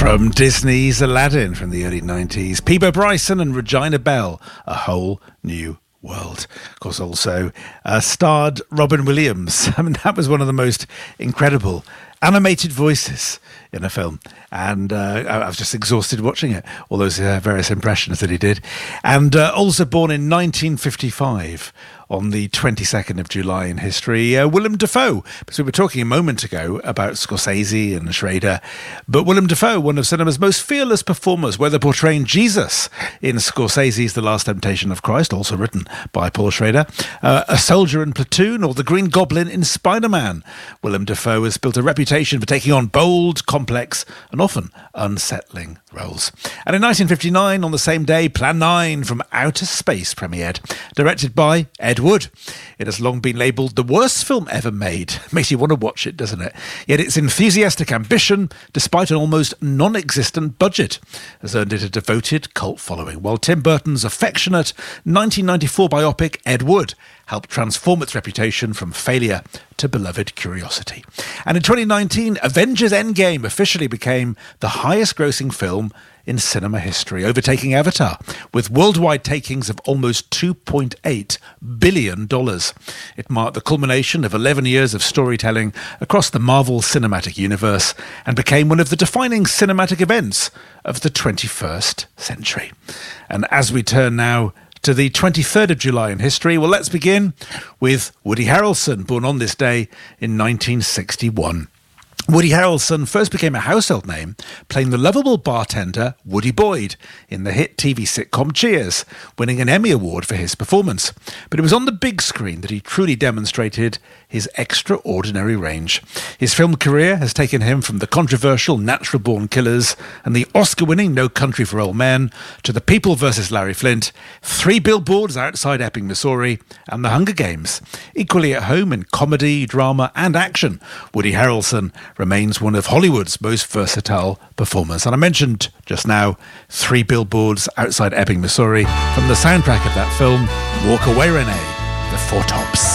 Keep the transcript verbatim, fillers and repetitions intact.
From Disney's Aladdin from the early nineties, Peabo Bryson and Regina Bell, A Whole New World. Of course, also uh, starred Robin Williams. I mean, that was one of the most incredible animated voices in a film. And uh, I was just exhausted watching it, all those uh, various impressions that he did. And uh, also born in nineteen fifty-five, on the twenty-second of July in history, uh, Willem Dafoe. Because we were talking a moment ago about Scorsese and Schrader. But Willem Dafoe, one of cinema's most fearless performers, whether portraying Jesus in Scorsese's The Last Temptation of Christ, also written by Paul Schrader, uh, a soldier in Platoon, or the Green Goblin in Spider-Man. Willem Dafoe has built a reputation for taking on bold, complex, and often unsettling roles. And in nineteen fifty-nine, on the same day, Plan nine from Outer Space premiered, directed by Ed Wood. It has long been labelled the worst film ever made. Makes you want to watch it, doesn't it? Yet its enthusiastic ambition, despite an almost non-existent budget, has earned it a devoted cult following, while Tim Burton's affectionate nineteen ninety-four biopic Ed Wood helped transform its reputation from failure to beloved curiosity. And in twenty nineteen, Avengers Endgame officially became the highest-grossing film in cinema history, overtaking Avatar, with worldwide takings of almost two point eight billion dollars. It marked the culmination of eleven years of storytelling across the Marvel Cinematic Universe and became one of the defining cinematic events of the twenty-first century. And as we turn now to the twenty-third of July in history, well, let's begin with Woody Harrelson, born on this day in nineteen sixty-one. Woody Harrelson first became a household name playing the lovable bartender Woody Boyd in the hit T V sitcom Cheers, winning an Emmy Award for his performance. But it was on the big screen that he truly demonstrated his extraordinary range. His film career has taken him from the controversial Natural Born Killers and the Oscar-winning No Country for Old Men to The People versus Larry Flint, Three Billboards Outside Ebbing, Missouri, and The Hunger Games. Equally at home in comedy, drama, and action, Woody Harrelson remains one of Hollywood's most versatile performers. And I mentioned just now Three Billboards Outside Ebbing, Missouri, from the soundtrack of that film, Walk Away Renee, The Four Tops.